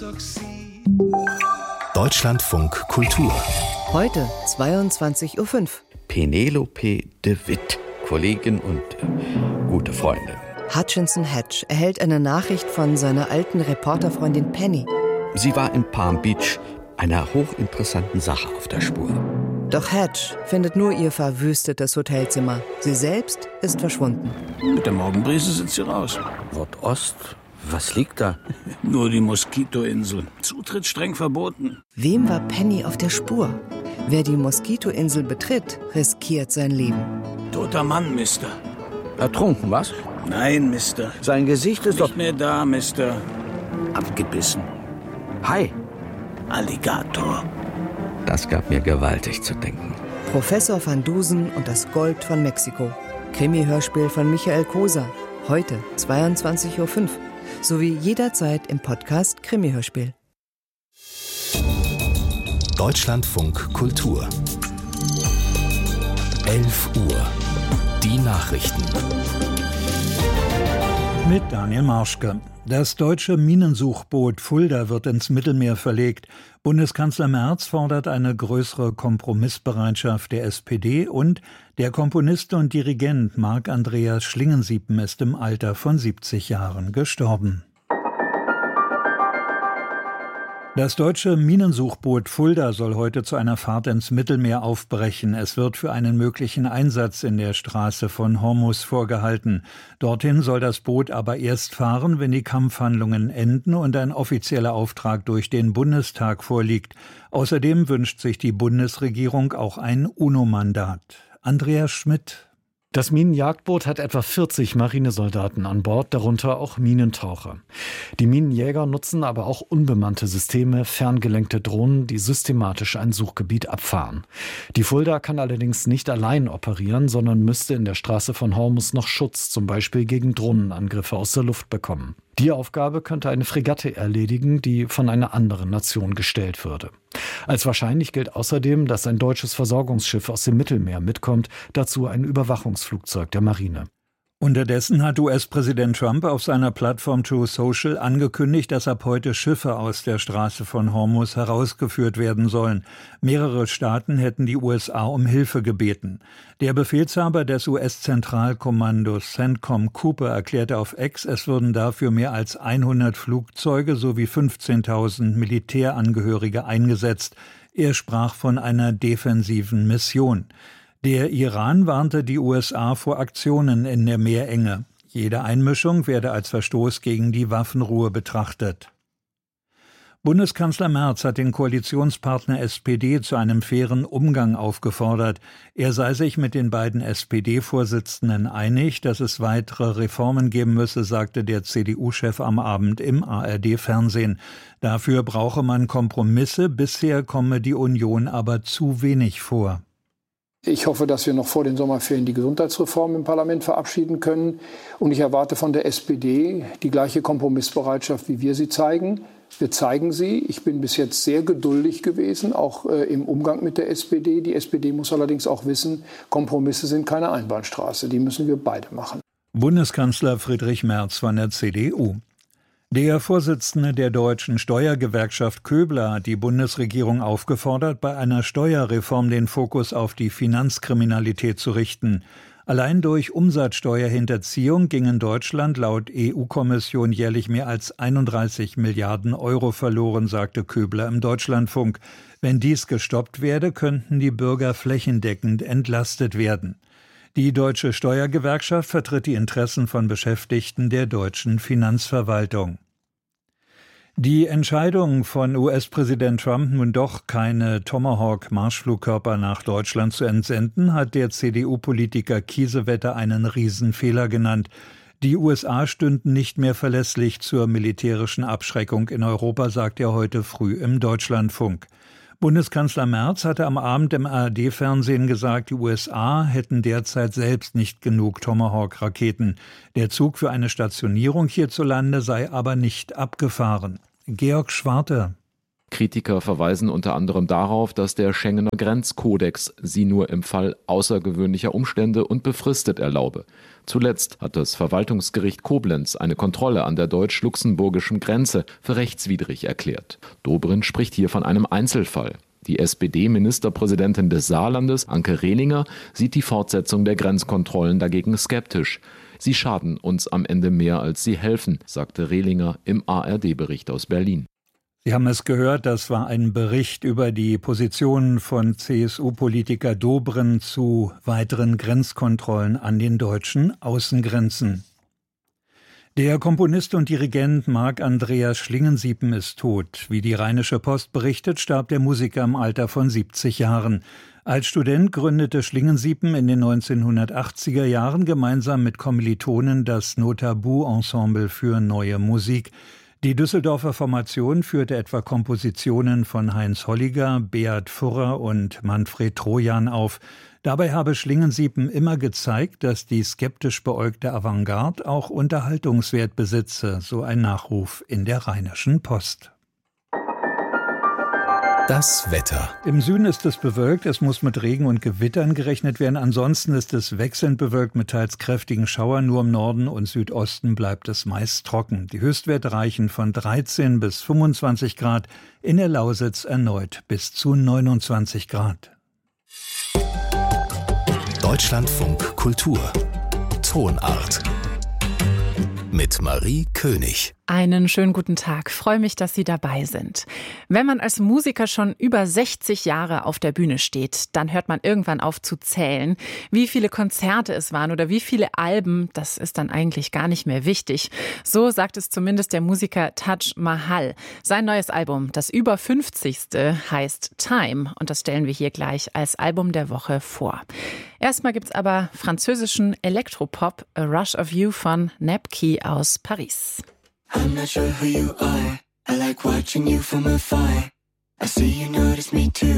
Deutschlandfunk Kultur. Heute 22.05 Uhr. Penelope de Witt, Kollegin und gute Freundin. Hutchinson Hedge erhält eine Nachricht von seiner alten Reporterfreundin Penny. Sie war in Palm Beach einer hochinteressanten Sache auf der Spur. Doch Hedge findet nur ihr verwüstetes Hotelzimmer. Sie selbst ist verschwunden. Mit der Morgenbrise sind sie raus. Nordost? Was liegt da? Nur die Moskitoinsel. Zutritt streng verboten. Wem war Penny auf der Spur? Wer die Moskitoinsel betritt, riskiert sein Leben. Toter Mann, Mister. Ertrunken, was? Nein, Mister. Sein Gesicht ist Nicht mehr da, Mister. Abgebissen. Hai. Alligator. Das gab mir gewaltig zu denken. Professor van Dusen und das Gold von Mexiko. Krimi-Hörspiel von Michael Koser. Heute 22.05 Uhr. Sowie jederzeit im Podcast Krimi-Hörspiel. Deutschlandfunk Kultur. 11 Uhr. Die Nachrichten. Mit Daniel Marschke. Das deutsche Minensuchboot Fulda wird ins Mittelmeer verlegt. Bundeskanzler Merz fordert eine größere Kompromissbereitschaft der SPD und der Komponist und Dirigent Marc Andreas Schlingensiepen ist im Alter von 70 Jahren gestorben. Das deutsche Minensuchboot Fulda soll heute zu einer Fahrt ins Mittelmeer aufbrechen. Es wird für einen möglichen Einsatz in der Straße von Hormuz vorgehalten. Dorthin soll das Boot aber erst fahren, wenn die Kampfhandlungen enden und ein offizieller Auftrag durch den Bundestag vorliegt. Außerdem wünscht sich die Bundesregierung auch ein UNO-Mandat. Andreas Schmidt. Das Minenjagdboot hat etwa 40 Marinesoldaten an Bord, darunter auch Minentaucher. Die Minenjäger nutzen aber auch unbemannte Systeme, ferngelenkte Drohnen, die systematisch ein Suchgebiet abfahren. Die Fulda kann allerdings nicht allein operieren, sondern müsste in der Straße von Hormuz noch Schutz, zum Beispiel gegen Drohnenangriffe aus der Luft bekommen. Die Aufgabe könnte eine Fregatte erledigen, die von einer anderen Nation gestellt würde. Als wahrscheinlich gilt außerdem, dass ein deutsches Versorgungsschiff aus dem Mittelmeer mitkommt, dazu ein Überwachungsflugzeug der Marine. Unterdessen hat US-Präsident Trump auf seiner Plattform Truth Social angekündigt, dass ab heute Schiffe aus der Straße von Hormuz herausgeführt werden sollen. Mehrere Staaten hätten die USA um Hilfe gebeten. Der Befehlshaber des US-Zentralkommandos CENTCOM Cooper erklärte auf X, es würden dafür mehr als 100 Flugzeuge sowie 15.000 Militärangehörige eingesetzt. Er sprach von einer defensiven Mission. Der Iran warnte die USA vor Aktionen in der Meerenge. Jede Einmischung werde als Verstoß gegen die Waffenruhe betrachtet. Bundeskanzler Merz hat den Koalitionspartner SPD zu einem fairen Umgang aufgefordert. Er sei sich mit den beiden SPD-Vorsitzenden einig, dass es weitere Reformen geben müsse, sagte der CDU-Chef am Abend im ARD-Fernsehen. Dafür brauche man Kompromisse, bisher komme die Union aber zu wenig vor. Ich hoffe, dass wir noch vor den Sommerferien die Gesundheitsreform im Parlament verabschieden können. Und ich erwarte von der SPD die gleiche Kompromissbereitschaft, wie wir sie zeigen. Wir zeigen sie. Ich bin bis jetzt sehr geduldig gewesen, auch im Umgang mit der SPD. Die SPD muss allerdings auch wissen, Kompromisse sind keine Einbahnstraße. Die müssen wir beide machen. Bundeskanzler Friedrich Merz von der CDU. Der Vorsitzende der deutschen Steuergewerkschaft Köbler hat die Bundesregierung aufgefordert, bei einer Steuerreform den Fokus auf die Finanzkriminalität zu richten. Allein durch Umsatzsteuerhinterziehung ging in Deutschland laut EU-Kommission jährlich mehr als 31 Milliarden Euro verloren, sagte Köbler im Deutschlandfunk. Wenn dies gestoppt werde, könnten die Bürger flächendeckend entlastet werden. Die deutsche Steuergewerkschaft vertritt die Interessen von Beschäftigten der deutschen Finanzverwaltung. Die Entscheidung von US-Präsident Trump, nun doch keine Tomahawk-Marschflugkörper nach Deutschland zu entsenden, hat der CDU-Politiker Kiesewetter einen Riesenfehler genannt. Die USA stünden nicht mehr verlässlich zur militärischen Abschreckung in Europa, sagt er heute früh im Deutschlandfunk. Bundeskanzler Merz hatte am Abend im ARD-Fernsehen gesagt, die USA hätten derzeit selbst nicht genug Tomahawk-Raketen. Der Zug für eine Stationierung hierzulande sei aber nicht abgefahren. Georg Schwarte. Kritiker verweisen unter anderem darauf, dass der Schengener Grenzkodex sie nur im Fall außergewöhnlicher Umstände und befristet erlaube. Zuletzt hat das Verwaltungsgericht Koblenz eine Kontrolle an der deutsch-luxemburgischen Grenze für rechtswidrig erklärt. Dobrindt spricht hier von einem Einzelfall. Die SPD-Ministerpräsidentin des Saarlandes, Anke Rehlinger, sieht die Fortsetzung der Grenzkontrollen dagegen skeptisch. Sie schaden uns am Ende mehr, als sie helfen, sagte Rehlinger im ARD-Bericht aus Berlin. Sie haben es gehört, das war ein Bericht über die Positionen von CSU-Politiker Dobrindt zu weiteren Grenzkontrollen an den deutschen Außengrenzen. Der Komponist und Dirigent Marc Andreas Schlingensiepen ist tot. Wie die Rheinische Post berichtet, starb der Musiker im Alter von 70 Jahren. Als Student gründete Schlingensiepen in den 1980er Jahren gemeinsam mit Kommilitonen das Notabu-Ensemble für neue Musik. Die Düsseldorfer Formation führte etwa Kompositionen von Heinz Holliger, Beat Furrer und Manfred Trojan auf. Dabei habe Schlingensiepen immer gezeigt, dass die skeptisch beäugte Avantgarde auch Unterhaltungswert besitze, so ein Nachruf in der Rheinischen Post. Das Wetter. Im Süden ist es bewölkt, es muss mit Regen und Gewittern gerechnet werden. Ansonsten ist es wechselnd bewölkt mit teils kräftigen Schauern. Nur im Norden und Südosten bleibt es meist trocken. Die Höchstwerte reichen von 13 bis 25 Grad, in der Lausitz erneut bis zu 29 Grad. Deutschlandfunk Kultur. Tonart. Mit Marie König. Einen schönen guten Tag. Freue mich, dass Sie dabei sind. Wenn man als Musiker schon über 60 Jahre auf der Bühne steht, dann hört man irgendwann auf zu zählen. Wie viele Konzerte es waren oder wie viele Alben, das ist dann eigentlich gar nicht mehr wichtig. So sagt es zumindest der Musiker Taj Mahal. Sein neues Album, das über 50. heißt Time und das stellen wir hier gleich als Album der Woche vor. Erstmal gibt's aber französischen Elektropop A Rush of You von Nepki aus Paris. I'm not sure who you are. I like watching you from afar. I see you notice me too.